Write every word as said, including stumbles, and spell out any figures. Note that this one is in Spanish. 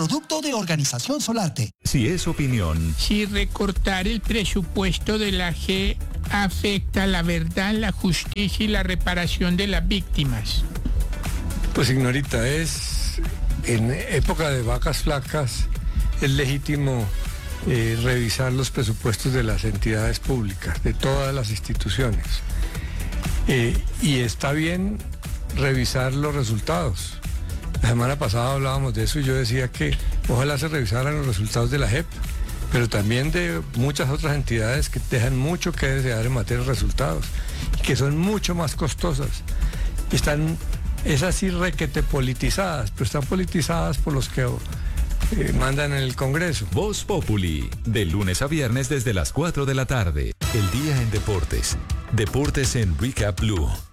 producto de Organización Solarte. Si es opinión. Si recortar el presupuesto de la G afecta la verdad, la justicia y la reparación de las víctimas. Pues, Ignorita, es en época de vacas flacas, es legítimo eh, revisar los presupuestos de las entidades públicas, de todas las instituciones. Eh, y está bien revisar los resultados. La semana pasada hablábamos de eso y yo decía que ojalá se revisaran los resultados de la J E P, pero también de muchas otras entidades que dejan mucho que desear en materia de resultados, y que son mucho más costosas. Están, esas sí requete politizadas, pero están politizadas por los que eh, mandan en el Congreso. Voz Populi, de lunes a viernes desde las cuatro de la tarde. El día en deportes. Deportes en Recap Blue.